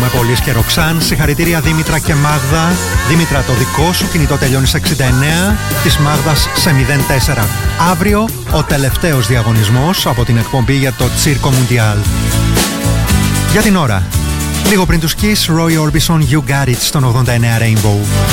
ευχαριστούμε πολύ και Ροξάν. Συγχαρητήρια Δήμητρα και Μάγδα. Δήμητρα, το δικό σου κινητό τελειώνει σε 69, της Μάγδας σε 04. Αύριο ο τελευταίος διαγωνισμός από την εκπομπή για το Circo Mundial. Για την ώρα, λίγο πριν τους Kiss, Roy Orbison, You Got It στον 89 Rainbow.